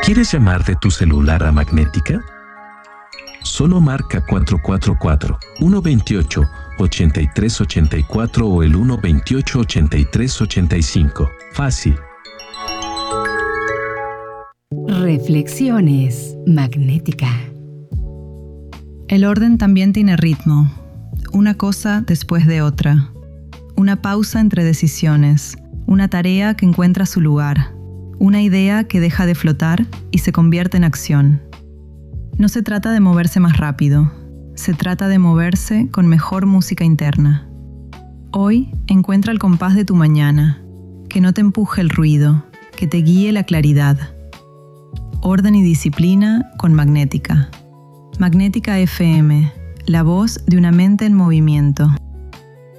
¿Quieres llamar de tu celular a Magnética? Solo marca 444-128-8384 o el 128-8385. Fácil. Reflexiones Magnética. El orden también tiene ritmo, una cosa después de otra, una pausa entre decisiones, una tarea que encuentra su lugar, una idea que deja de flotar y se convierte en acción. No se trata de moverse más rápido, se trata de moverse con mejor música interna. Hoy encuentra el compás de tu mañana, que no te empuje el ruido, que te guíe la claridad. Orden y disciplina con Magnética. Magnética FM, la voz de una mente en movimiento.